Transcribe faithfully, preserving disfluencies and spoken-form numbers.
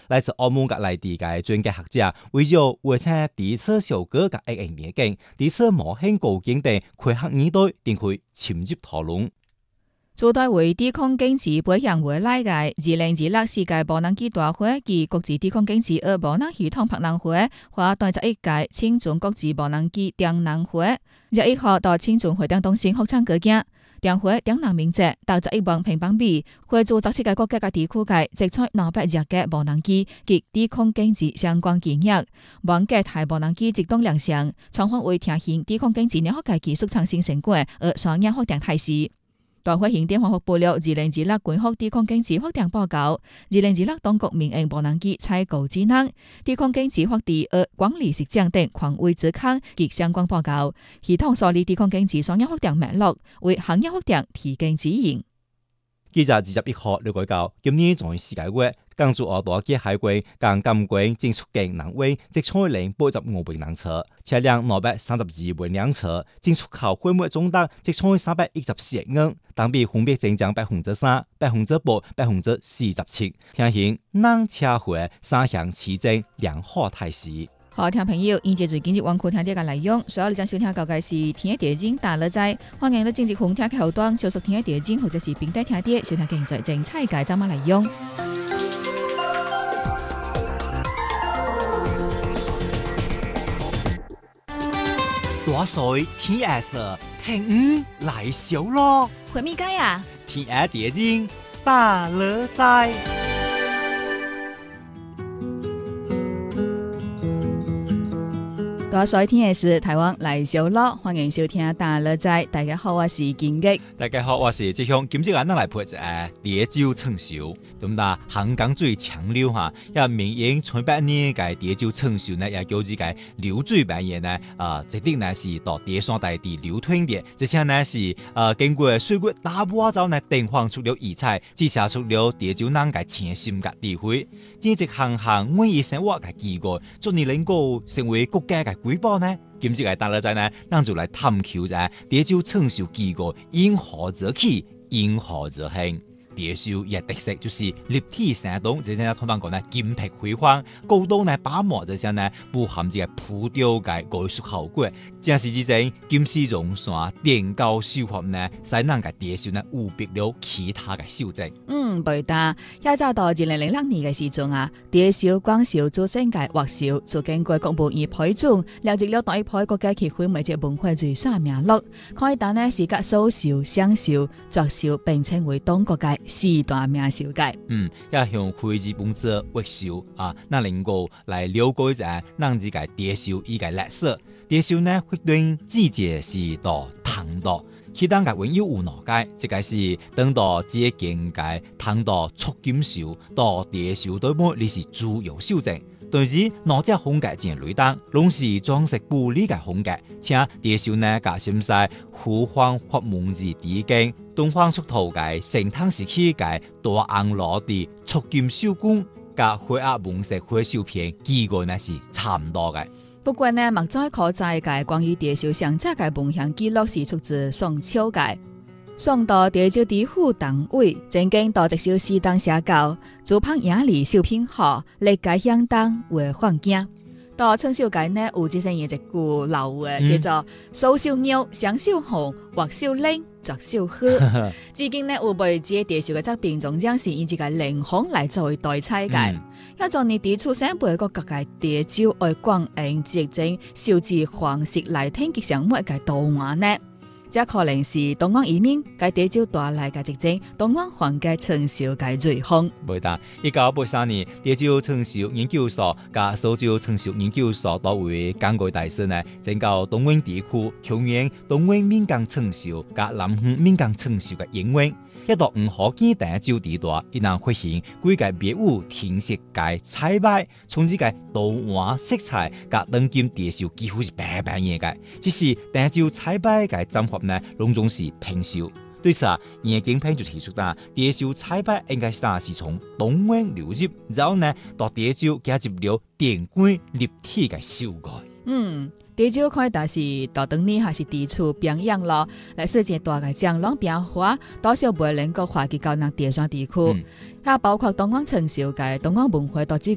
來自澳門嘅內地嘅專家學者，為咗完成地車小哥嘅經營背景、地車模型構建等開學年代，定會深入討論。 做代為地控經濟培養會內嘅二零二六世界無人機大會及國際地控經濟和無人系統博覽會，或第十一屆青總國際無人機展覽會，廿一號到青總會展中心學場舉行。展會展覽面積達十一萬平方米，會做十七個國家嘅地區嘅集出兩百隻嘅無人機及地控經濟相關技術，網格台無人機直動亮相，雙方會呈現地控經濟兩學嘅技術創新成果而雙贏發展態勢。大會行政發布了二零二六軍方地控經濟發展報告，二零二六當局民營無人機採購智能、地控經濟發展和管理實踐等權威指控及相關報告，系統梳理地控經濟雙贏發展脈絡，為行業發展提供指引。 記者二十一號了解到，今年從世界會港珠澳大橋海關港監管進出境人為即採零八十五萬人車，車輛兩百三十二萬輛車，進出口貨物總值即採三百一十四億元，同比分別增長百分之三、百分之八、百分之四十七，呈現人車會三項齊增良好態勢。 好，聽朋友，現在最近日網庫聽啲嘅內容，所有你將收聽到嘅是天一電影大樂仔，歡迎你正直紅聽嘅後端，小熟天一電影或者是並帶聽啲收聽現在精彩嘅節目內容。 大水天一色，聽五來小咯， 回咪街啊？ 天一電影大樂仔。 大水天嘅是台灣來小樂，歡迎收聽大樂仔。大家好，我是金吉。 大家好，我是志雄。今朝我哋來配一誒蝶酒春秀，咁啦，香港最強流哈，也民營從百年嘅蝶酒春秀呢，也叫做個流水扮演呢，啊、呃，一定呢是到蝶山大地流通嘅，這些呢是呃經過水月打磨之後呢，定放出了異彩，只寫出了蝶酒人嘅潛心嘅智慧，正直行行每日生活嘅機會，祝你能夠成為國家嘅瑰寶呢？今次嘅大樂仔呢，咱就來探求下蝶酒春秀機構因何而起，因何而興。蝶酒嘅特色就是立體生動，這些呢通常講呢金碧輝煌，高度呢把握這些呢富含這個浮雕嘅藝術效果。正是之前金絲絨線電高手法呢，使咱嘅蝶酒呢有別了其他嘅秀證。 嗯，對的。一早到二零零六年嘅時陣啊，蝶酒廣受組織嘅畫秀，就經過國務院批准，了解了第一批國家協會媒介文化最上名錄，可以當呢是個首秀、雙秀、作秀，並稱為當國嘅四大名秀界。 嗯，也向會日本者畫秀啊，那能夠來了解一下咱這個蝶酒伊個歷史。蝶酒呢，決定季節是到唐代，其他嘅文有有哪個？這個是等到這件嘅唐代促金秀到蝶酒對末，你是主要秀證。對於哪隻風格正雷當，攏是裝飾玻璃嘅風格，且蝶酒呢，加深晒湖黃發文字底景，東方出土嘅盛唐時期嘅大紅羅地促金秀工，加灰壓蒙石灰秀片，幾個呢是差唔多嘅。 不過呢，目前可在嘅關於蝶酒上冊嘅文獻記錄是出自宋朝嘅。宋代蝶酒地府黨委曾經到直銷適當寫稿，主烹雅禮秀品好，歷屆相當為環境。到春秀界呢，有之前有一句老話、嗯、叫做手秀牛、雙秀紅、畫秀靚、作秀好。至今呢，有被這蝶酒嘅作品中將是以這個靈紅來作為代彩嘅。一種你哋出生背個各界蝶酒愛廣演直正秀字方式來聽吉祥物嘅圖畫呢？這可能是東方移民嘅蝶酒帶來嘅特徵，東方皇嘅春秀嘅瑞風。 袂當，一九八三年，蝶酒春秀研究所加蘇州春秀研究所多位港澳大使呢，整到東灣地區調研東灣閩江春秀加南方閩江春秀嘅應用。一到五號機第酒地段，一能發現規個別有天色嘅彩擺，從呢個圖畫色彩加當今蝶酒幾乎是白白嘢嘅。只是第酒彩擺嘅針法呢，攏總是平秀。對此啊，葉景平就提出啦，蝶酒彩擺應該係是從東灣流入，然後呢到蝶酒加入了電光立體嘅秀改。 嗯。蝶酒可以但是到當年還是地處表演咯，來世界大嘅將浪變化，多少未能夠跨及到那蝶山地區，也、嗯、包括東方春秀嘅東方文化到至